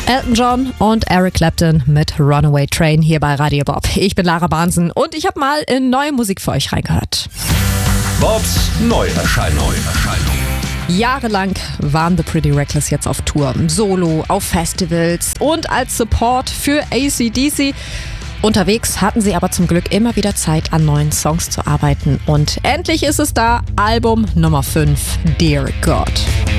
Elton John und Eric Clapton mit Runaway Train hier bei Radio Bob. Ich bin Lara Bahnsen und ich habe mal in neue Musik für euch reingehört. Bobs Neuerscheinung. Jahrelang waren The Pretty Reckless jetzt auf Tour, solo, auf Festivals und als Support für AC/DC. Unterwegs hatten sie aber zum Glück immer wieder Zeit, an neuen Songs zu arbeiten. Und endlich ist es da, Album Nummer 5, Dear God.